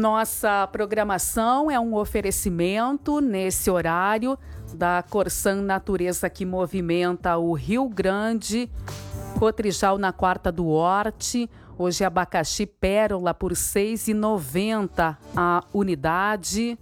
Nossa programação é um oferecimento nesse horário da Corsan Natureza, que movimenta o Rio Grande, Cotrijal na Quarta do Horte. Hoje abacaxi pérola por R$ 6,90 a unidade.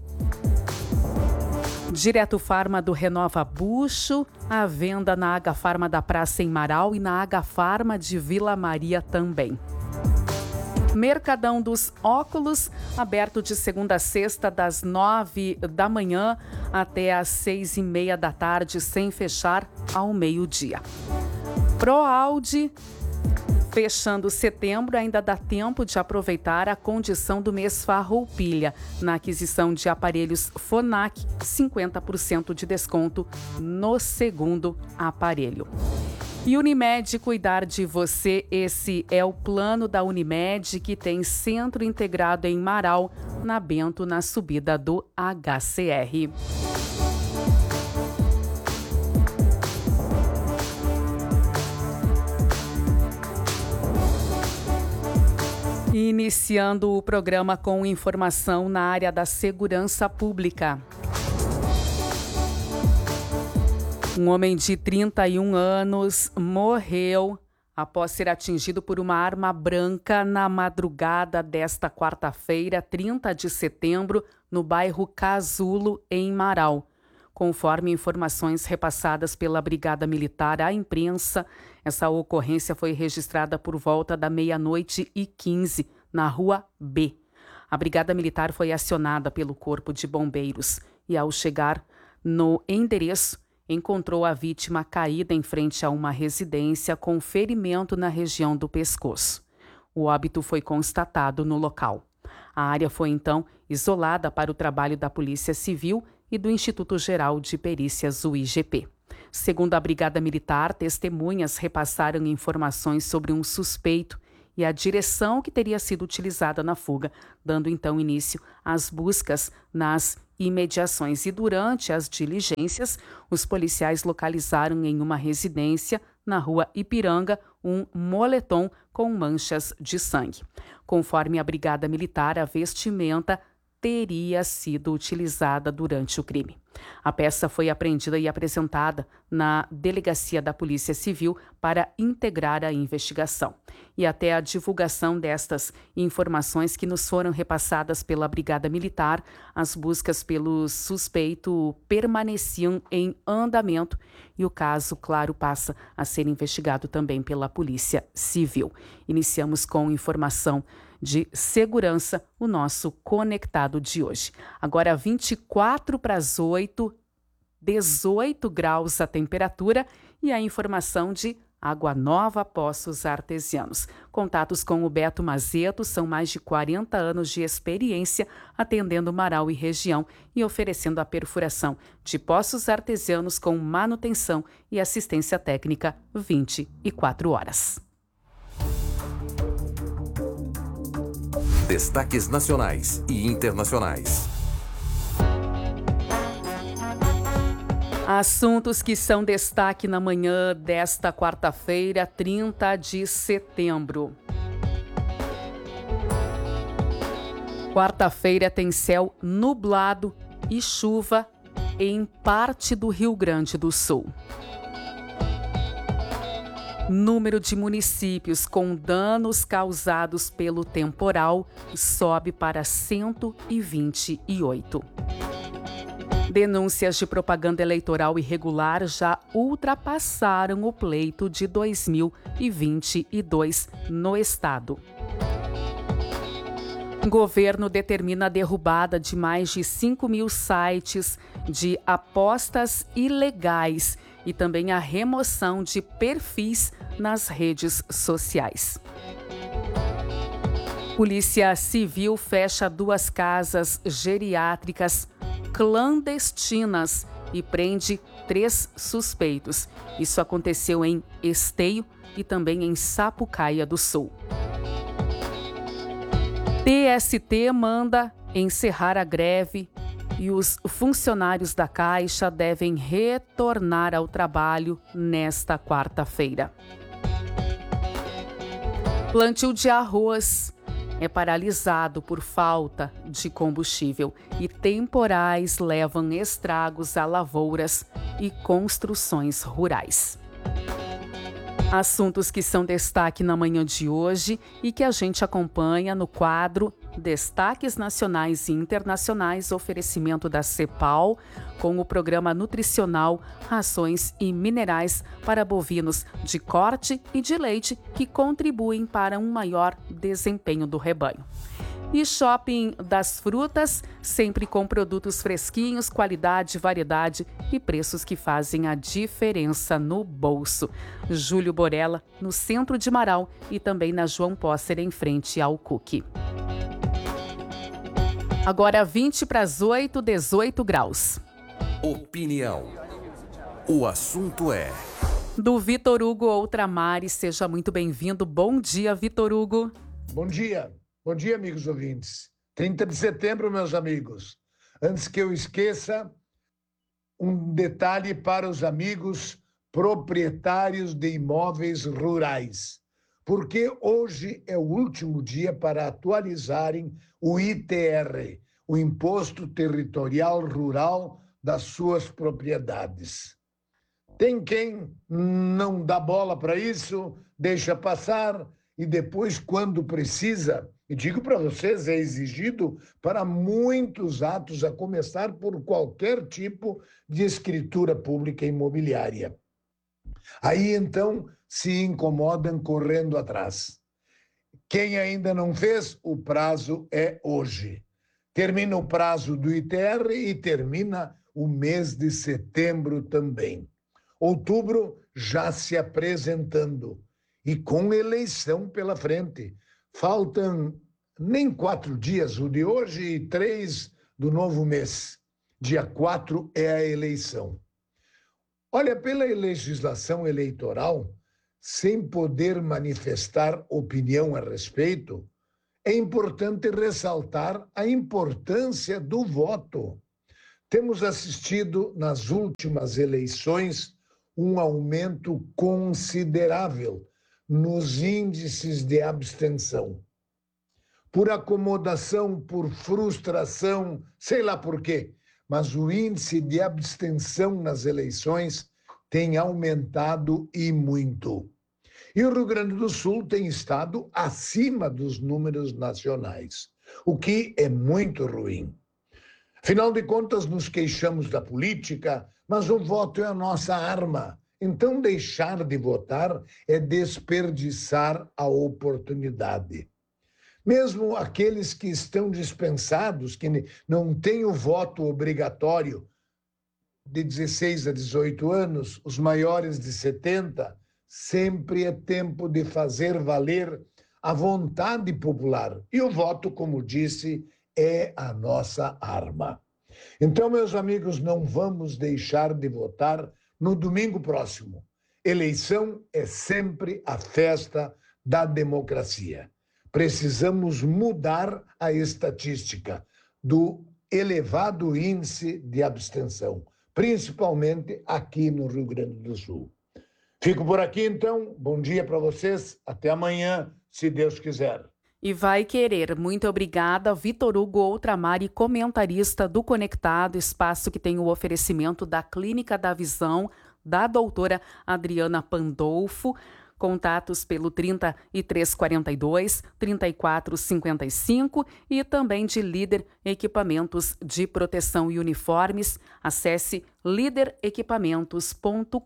Direto Farma do Renova Bucho, à venda na Aga Farma da Praça em Marau e na Aga Farma de Vila Maria também. Mercadão dos Óculos, aberto de segunda a sexta, das 9 da manhã até às 6:30 da tarde, sem fechar ao meio-dia. ProAude, fechando setembro, ainda dá tempo de aproveitar a condição do mês Farroupilha. Na aquisição de aparelhos Fonac, 50% de desconto no segundo aparelho. E Unimed, cuidar de você, esse é o plano da Unimed, que tem centro integrado em Marau, na Bento, na subida do HCR. Iniciando o programa com informação na área da segurança pública. Um homem de 31 anos morreu após ser atingido por uma arma branca na madrugada desta quarta-feira, 30 de setembro, no bairro Casulo, em Marau. Conforme informações repassadas pela Brigada Militar à imprensa, essa ocorrência foi registrada por volta da 00:15, na Rua B. A Brigada Militar foi acionada pelo Corpo de Bombeiros e, ao chegar no endereço, encontrou a vítima caída em frente a uma residência com ferimento na região do pescoço. O óbito foi constatado no local. A área foi então isolada para o trabalho da Polícia Civil e do Instituto Geral de Perícias, o IGP. Segundo a Brigada Militar, testemunhas repassaram informações sobre um suspeito e a direção que teria sido utilizada na fuga, dando então início às buscas nas imediações. E durante as diligências, os policiais localizaram em uma residência na Rua Ipiranga um moletom com manchas de sangue. Conforme a Brigada Militar, a vestimenta teria sido utilizada durante o crime. A peça foi apreendida e apresentada na Delegacia da Polícia Civil para integrar a investigação. E até a divulgação destas informações que nos foram repassadas pela Brigada Militar, as buscas pelo suspeito permaneciam em andamento e o caso, claro, passa a ser investigado também pela Polícia Civil. Iniciamos com informação de segurança, o nosso Conectado de hoje. Agora 7:54, 18 graus a temperatura e a informação de Água Nova Poços Artesianos. Contatos com o Beto Mazeto, são mais de 40 anos de experiência atendendo Marau e região e oferecendo a perfuração de poços artesianos com manutenção e assistência técnica 24 horas. Destaques nacionais e internacionais. Assuntos que são destaque na manhã desta quarta-feira, 30 de setembro. Quarta-feira tem céu nublado e chuva em parte do Rio Grande do Sul. Número de municípios com danos causados pelo temporal sobe para 128. Denúncias de propaganda eleitoral irregular já ultrapassaram o pleito de 2022 no estado. O governo determina a derrubada de mais de 5.000 sites de apostas ilegais e também a remoção de perfis nas redes sociais. Polícia Civil fecha 2 casas geriátricas clandestinas e prende 3 suspeitos. Isso aconteceu em Esteio e também em Sapucaia do Sul. TST manda encerrar a greve e os funcionários da Caixa devem retornar ao trabalho nesta quarta-feira. Plantio de arroz é paralisado por falta de combustível e temporais levam estragos a lavouras e construções rurais. Assuntos que são destaque na manhã de hoje e que a gente acompanha no quadro Destaques Nacionais e Internacionais, oferecimento da CEPAL, com o programa nutricional Rações e Minerais para Bovinos de Corte e de Leite, que contribuem para um maior desempenho do rebanho. E Shopping das Frutas, sempre com produtos fresquinhos, qualidade, variedade e preços que fazem a diferença no bolso. Júlio Borella, no centro de Marau, e também na João Pócer, em frente ao Cook. Agora 20 para as 8, 18 graus. Opinião. O assunto é... Do Vitor Hugo Outramari, seja muito bem-vindo. Bom dia, Vitor Hugo. Bom dia. Bom dia, amigos ouvintes. 30 de setembro, meus amigos. Antes que eu esqueça, um detalhe para os amigos proprietários de imóveis rurais. Porque hoje é o último dia para atualizarem o ITR, o Imposto Territorial Rural das suas propriedades. Tem quem não dá bola para isso, deixa passar e depois, quando precisa, e digo para vocês, é exigido para muitos atos, a começar por qualquer tipo de escritura pública imobiliária. Aí, então, se incomodam correndo atrás. Quem ainda não fez, o prazo é hoje. Termina o prazo do ITR e termina o mês de setembro também. Outubro já se apresentando e com eleição pela frente. Faltam nem 4 dias, o de hoje, e 3 do novo mês. Dia 4 é a eleição. Olha, pela legislação eleitoral, sem poder manifestar opinião a respeito, é importante ressaltar a importância do voto. Temos assistido nas últimas eleições um aumento considerável nos índices de abstenção. Por acomodação, por frustração, sei lá por quê, mas o índice de abstenção nas eleições tem aumentado e muito. E o Rio Grande do Sul tem estado acima dos números nacionais, o que é muito ruim. Afinal de contas, nos queixamos da política, mas o voto é a nossa arma. Então, deixar de votar é desperdiçar a oportunidade. Mesmo aqueles que estão dispensados, que não têm o voto obrigatório de 16 a 18 anos, os maiores de 70, sempre é tempo de fazer valer a vontade popular. E o voto, como disse, é a nossa arma. Então, meus amigos, não vamos deixar de votar no domingo próximo. Eleição é sempre a festa da democracia. Precisamos mudar a estatística do elevado índice de abstenção, principalmente aqui no Rio Grande do Sul. Fico por aqui, então. Bom dia para vocês. Até amanhã, se Deus quiser. E vai querer. Muito obrigada, Vitor Hugo Outramari, comentarista do Conectado, espaço que tem o oferecimento da Clínica da Visão, da doutora Adriana Pandolfo. Contatos pelo 3342-3455 e também de Líder Equipamentos de Proteção e Uniformes. Acesse liderequipamentos.com.br.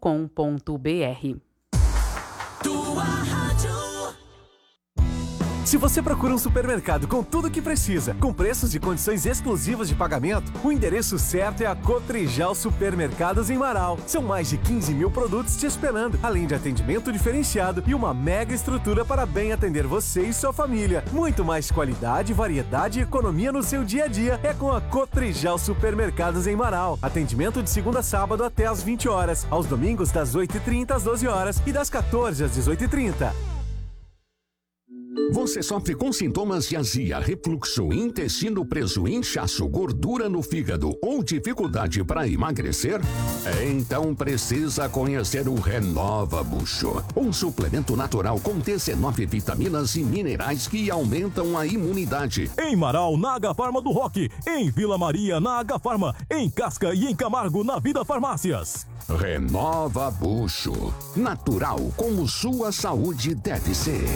Se você procura um supermercado com tudo o que precisa, com preços e condições exclusivas de pagamento, o endereço certo é a Cotrijal Supermercados em Marau. São mais de 15 mil produtos te esperando, além de atendimento diferenciado e uma mega estrutura para bem atender você e sua família. Muito mais qualidade, variedade e economia no seu dia a dia é com a Cotrijal Supermercados em Marau. Atendimento de segunda a sábado até às 20 horas, aos domingos das 8h30 às 12 horas e das 14 às 18h30. Você sofre com sintomas de azia, refluxo, intestino preso, inchaço, gordura no fígado ou dificuldade para emagrecer? Então precisa conhecer o Renova Bucho, um suplemento natural com 19 vitaminas e minerais que aumentam a imunidade. Em Marau, na Agafarma do Roque. Em Vila Maria, na Agafarma. Em Casca e em Camargo, na Vida Farmácias. Renova Bucho, natural como sua saúde deve ser.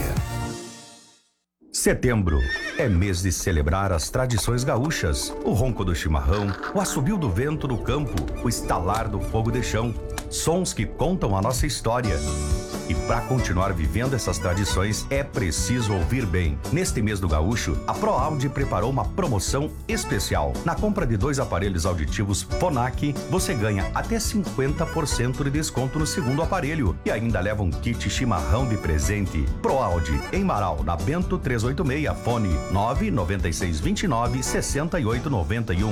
Setembro é mês de celebrar as tradições gaúchas, o ronco do chimarrão, o assobio do vento do campo, o estalar do fogo de chão, sons que contam a nossa história. E para continuar vivendo essas tradições, é preciso ouvir bem. Neste mês do gaúcho, a ProAudio preparou uma promoção especial. Na compra de 2 aparelhos auditivos Phonak, você ganha até 50% de desconto no segundo aparelho e ainda leva um kit chimarrão de presente. ProAudio, em Marau, na Bento 386, fone 99629-6891.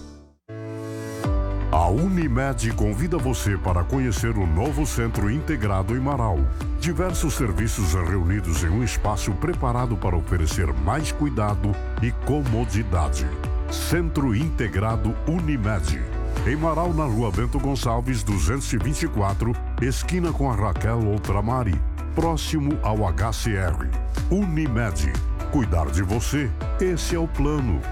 A Unimed convida você para conhecer o novo Centro Integrado em Marau. Diversos serviços reunidos em um espaço preparado para oferecer mais cuidado e comodidade. Centro Integrado Unimed. Em Marau, na Rua Bento Gonçalves, 224, esquina com a Raquel Outramari, próximo ao HCR. Unimed. Cuidar de você, esse é o plano.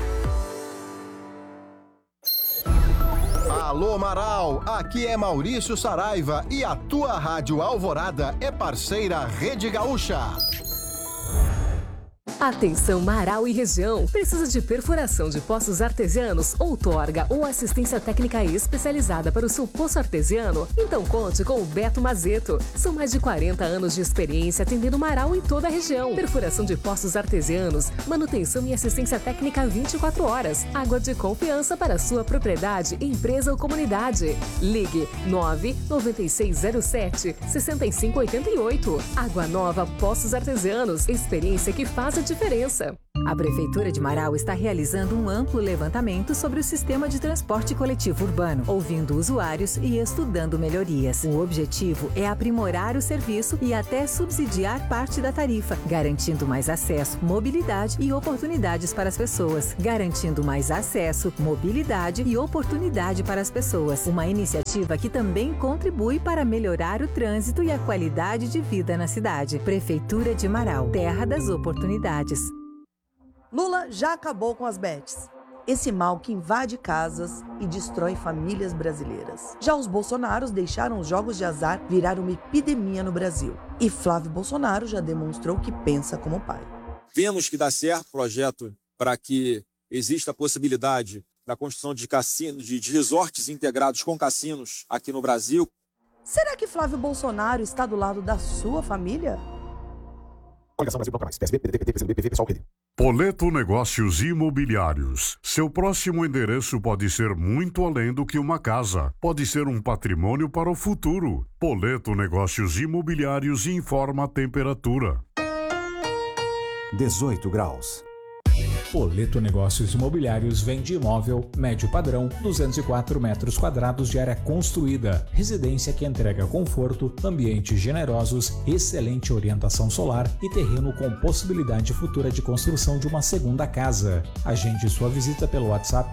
Alô Marau, aqui é Maurício Saraiva e a tua Rádio Alvorada é parceira Rede Gaúcha. Atenção Marau e região, precisa de perfuração de poços artesianos, outorga ou assistência técnica especializada para o seu poço artesiano? Então conte com o Beto Mazeto. São mais de 40 anos de experiência atendendo Marau e toda a região. Perfuração de poços artesianos, manutenção e assistência técnica 24 horas. Água de confiança para a sua propriedade, empresa ou comunidade. Ligue 99607-6588. Água Nova Poços Artesianos, experiência que faz a diferença. A Prefeitura de Marau está realizando um amplo levantamento sobre o sistema de transporte coletivo urbano, ouvindo usuários e estudando melhorias. O objetivo é aprimorar o serviço e até subsidiar parte da tarifa, garantindo mais acesso, mobilidade e oportunidades para as pessoas. Garantindo mais acesso, mobilidade e oportunidade para as pessoas. Uma iniciativa que também contribui para melhorar o trânsito e a qualidade de vida na cidade. Prefeitura de Marau, terra das oportunidades. Lula já acabou com as bets. Esse mal que invade casas e destrói famílias brasileiras. Já os Bolsonaros deixaram os jogos de azar virar uma epidemia no Brasil. E Flávio Bolsonaro já demonstrou que pensa como pai. Vemos que dá certo o projeto para que exista a possibilidade da construção de cassinos, de resorts integrados com cassinos aqui no Brasil. Será que Flávio Bolsonaro está do lado da sua família? Poleto Negócios Imobiliários. Seu próximo endereço pode ser muito além do que uma casa. Pode ser um patrimônio para o futuro. Poleto Negócios Imobiliários informa a temperatura. 18 graus. Poleto Negócios Imobiliários vende imóvel médio padrão, 204 metros quadrados de área construída, residência que entrega conforto, ambientes generosos, excelente orientação solar e terreno com possibilidade futura de construção de uma segunda casa. Agende sua visita pelo WhatsApp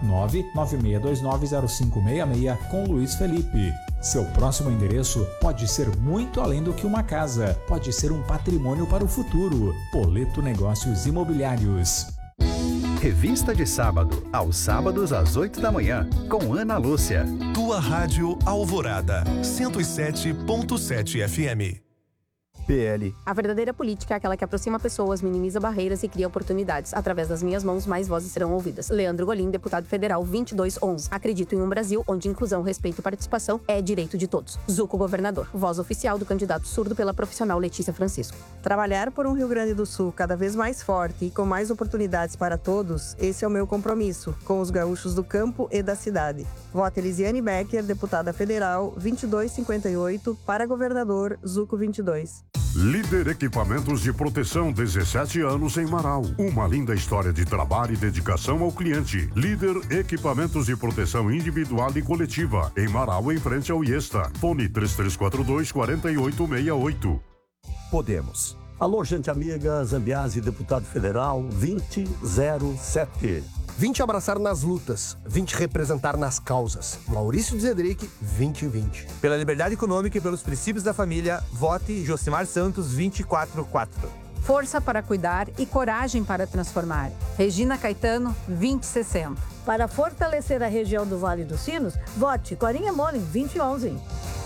996290566 com Luiz Felipe. Seu próximo endereço pode ser muito além do que uma casa, pode ser um patrimônio para o futuro. Poleto Negócios Imobiliários. Revista de sábado, aos sábados às 8 da manhã, com Ana Lúcia. Tua Rádio Alvorada, 107.7 FM. PL. A verdadeira política é aquela que aproxima pessoas, minimiza barreiras e cria oportunidades. Através das minhas mãos, mais vozes serão ouvidas. Leandro Golim, deputado federal 2211. Acredito em um Brasil onde inclusão, respeito e participação é direito de todos. Zuco, governador. Voz oficial do candidato surdo pela profissional Letícia Francisco. Trabalhar por um Rio Grande do Sul cada vez mais forte e com mais oportunidades para todos, esse é o meu compromisso com os gaúchos do campo e da cidade. Voto Elisiane Becker, deputada federal 2258, para governador Zuco 22. Líder Equipamentos de Proteção, 17 anos em Marau. Uma linda história de trabalho e dedicação ao cliente. Líder Equipamentos de Proteção Individual e Coletiva, em Marau, em frente ao IESTA. Fone 3342-4868. Podemos. Alô, gente amiga, Zambiase, deputado federal, 2007. Vim te abraçar nas lutas, vim te representar nas causas. Maurício Zedric, 2020. Pela liberdade econômica e pelos princípios da família, vote Josimar Santos 244. Força para cuidar e coragem para transformar. Regina Caetano, 2060. Para fortalecer a região do Vale dos Sinos, vote Corinha Molim, 2011.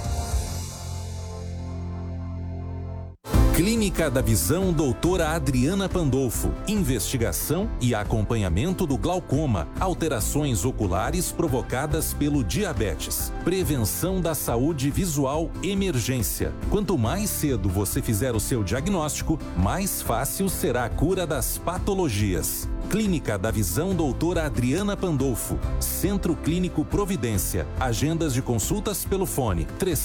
Clínica da Visão Doutora Adriana Pandolfo. Investigação e acompanhamento do glaucoma, alterações oculares provocadas pelo diabetes, prevenção da saúde visual, emergência. Quanto mais cedo você fizer o seu diagnóstico, mais fácil será a cura das patologias. Clínica da Visão Doutora Adriana Pandolfo. Centro Clínico Providência. Agendas de consultas pelo fone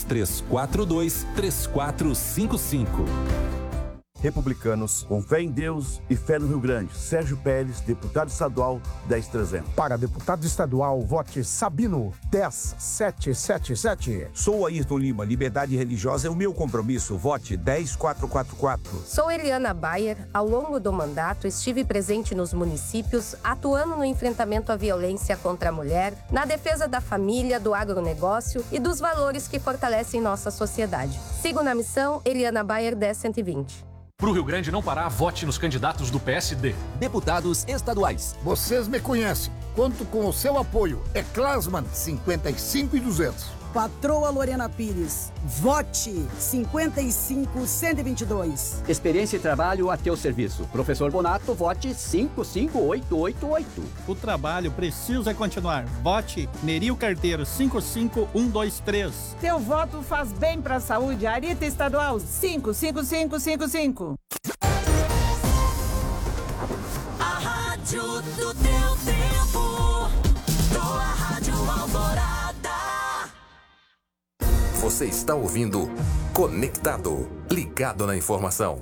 3342-3455. Republicanos, com fé em Deus e fé no Rio Grande. Sérgio Pérez, deputado estadual, 10300. Para deputado estadual, vote Sabino, 10777. Sou Ayrton Lima, liberdade religiosa é o meu compromisso. Vote 10444. Sou Eliana Bayer. Ao longo do mandato, estive presente nos municípios, atuando no enfrentamento à violência contra a mulher, na defesa da família, do agronegócio e dos valores que fortalecem nossa sociedade. Sigo na missão Eliana Bayer 10120. Para o Rio Grande não parar, vote nos candidatos do PSD. Deputados estaduais. Vocês me conhecem. Conto com o seu apoio. É Klasman, 55,200. Patroa Lorena Pires. Vote 55,122. Experiência e trabalho a teu serviço. Professor Bonato, vote 55888. O trabalho precisa continuar. Vote Neril Carteiro, 55123. Teu voto faz bem para a saúde. Arita Estadual, 55555. A rádio do teu tempo. Tua Rádio Alvorada. Você está ouvindo Conectado, ligado na informação.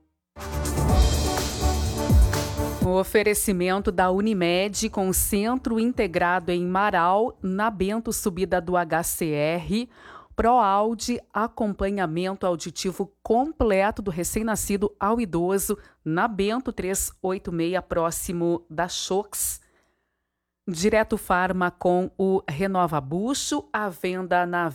O oferecimento da Unimed com centro integrado em Marau, na Bento Subida do HCR, ProAude, acompanhamento auditivo completo do recém-nascido ao idoso, na Bento 386, próximo da Chox. Direto Farma com o Renova Bucho, à venda na